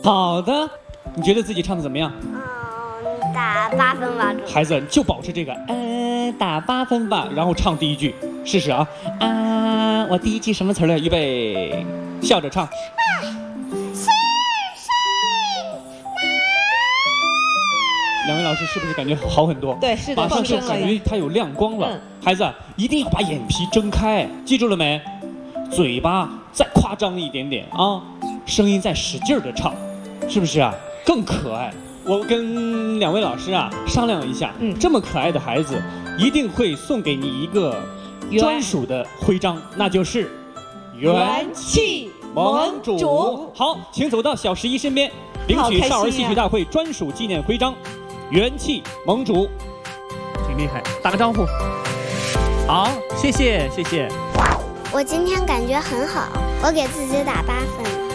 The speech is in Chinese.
好的，你觉得自己唱的怎么样？ 打8分吧。 孩子就保持这个，打8分吧，然后唱第一句，试试啊。我第一句什么词儿来？预备，笑着唱。两位老师是不是感觉好很多？ 对，是的， 马上就感觉它有亮光了。孩子一定要把眼皮睁开，记住了没？嘴巴再夸张一点点啊，声音再使劲的唱，是不是啊？更可爱。我跟两位老师啊商量一下，这么可爱的孩子，一定会送给你一个专属的徽章，那就是元气盟主。好，请走到小11身边，领取少儿戏曲大会专属纪念徽章。元气盟主，挺厉害，打个招呼。好，谢谢谢谢。 我今天感觉很好，我给自己打8分。